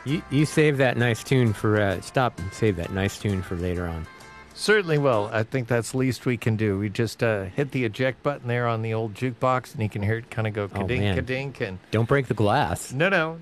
You save that nice tune for stop and save that nice tune for later on. Certainly will. I think that's the least we can do. We just hit the eject button there on the old jukebox, and you can hear it kind of go ka-dink, ka-dink, and don't break the glass. No.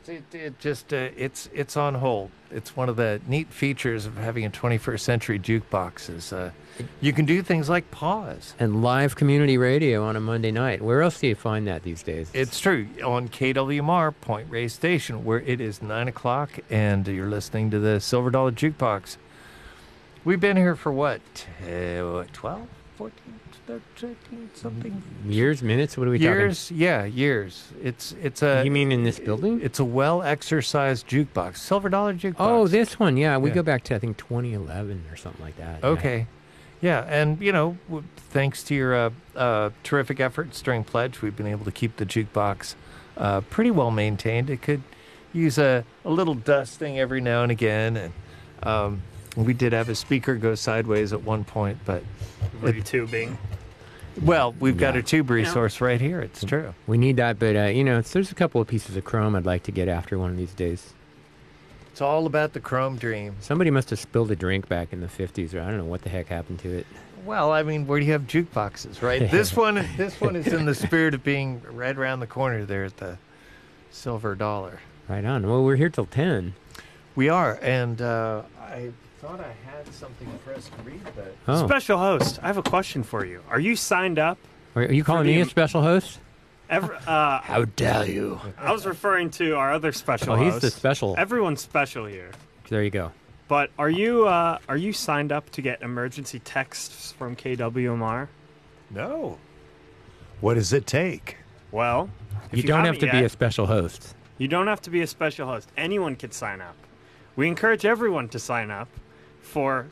It's on hold. It's one of the neat features of having a 21st century jukebox is you can do things like pause and live community radio on a Monday night. Where else do you find that these days? It's true on KWMR Point Reyes Station, where it is 9:00, and you're listening to the Silver Dollar Jukebox. We've been here for what, 12, 14, 13, something? Years, minutes? What are we years, talking? Yeah, years. It's a. You mean in this building? It's a well-exercised jukebox, Silver Dollar Jukebox. Oh, this one, yeah. We go back to, I think, 2011 or something like that. Okay. Yeah, and, thanks to your terrific efforts during Pledge, we've been able to keep the jukebox pretty well maintained. It could use a little dusting every now and again, and we did have a speaker go sideways at one point, but... Retubing. Well, we've got a tube resource right here. It's true. We need that, but, there's a couple of pieces of chrome I'd like to get after one of these days. It's all about the chrome dream. Somebody must have spilled a drink back in the 50s, or I don't know what the heck happened to it. Well, I mean, where do you have jukeboxes, right? This one is in the spirit of being right around the corner there at the Silver Dollar. Right on. Well, we're here till 10. We are, and I thought I had something for us to read, but... Special host, I have a question for you. Are you signed up? Are you calling me a special host? How dare you? I was referring to our other special host. Oh, he's the special. Everyone's special here. There you go. But are you signed up to get emergency texts from KWMR? No. What does it take? Well, you don't have to be a special host. You don't have to be a special host. Anyone can sign up. We encourage everyone to sign up for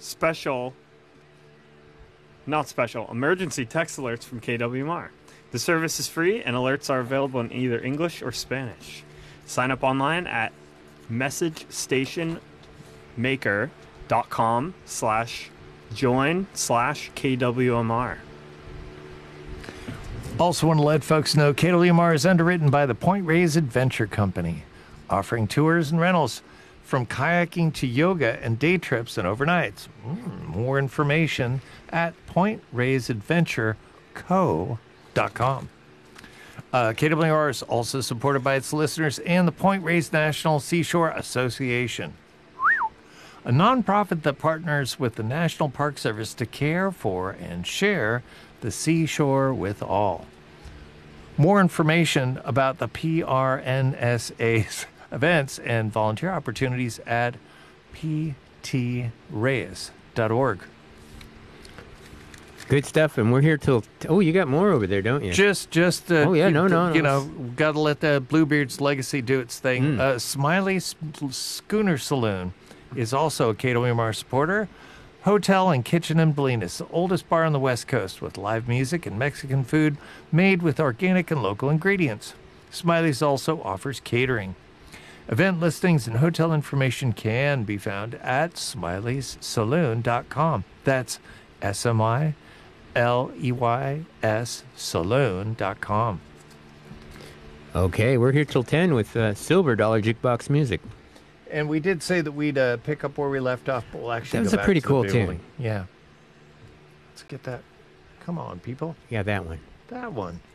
emergency text alerts from KWMR. The service is free, and alerts are available in either English or Spanish. Sign up online at messagestationmaker.com/join/KWMR. Also want to let folks know KWMR is underwritten by the Point Reyes Adventure Company, offering tours and rentals from kayaking to yoga and day trips and overnights. More information at pointreyesadventureco.com. KWR is also supported by its listeners and the Point Reyes National Seashore Association, a nonprofit that partners with the National Park Service to care for and share the seashore with all. More information about the PRNSA's events and volunteer opportunities at ptreyes.org. Good stuff, and we're here till... Oh, you got more over there, don't you? Got to let the Bluebeard's legacy do its thing. Smiley Schooner Saloon is also a KWMR supporter. Hotel and Kitchen in Bolinas, the oldest bar on the West Coast with live music and Mexican food made with organic and local ingredients. Smiley's also offers catering. Event listings and hotel information can be found at Smiley'sSaloon.com. That's SMILEYS Saloon.com. Okay, we're here till 10 with Silver Dollar Jukebox music. And we did say that we'd pick up where we left off, but we'll actually That was go a back pretty to cool the building. tune. Yeah. Let's get that. Come on, people. Yeah, that one. That one.